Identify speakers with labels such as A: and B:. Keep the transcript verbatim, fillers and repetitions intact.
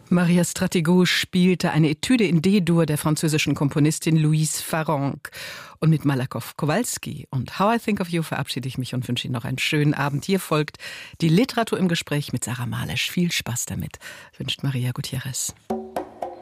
A: Maria Strategou spielte eine Etüde in D-Dur der französischen Komponistin Louise Farrenc. Und mit Malakoff Kowalski und How I Think of You verabschiede ich mich und wünsche Ihnen noch einen schönen Abend. Hier folgt die Literatur im Gespräch mit Sarah Malesch. Viel Spaß damit, wünscht Maria Gutierrez.